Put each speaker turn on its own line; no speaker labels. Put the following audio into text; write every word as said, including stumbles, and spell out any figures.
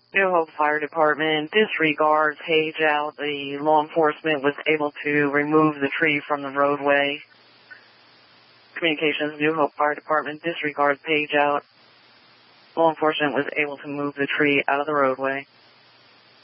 New Hope Fire Department, disregard page out. The law enforcement was able to remove the tree from the roadway. Communications, New Hope Fire Department, disregard page out. Law enforcement was able to move the tree out of the roadway.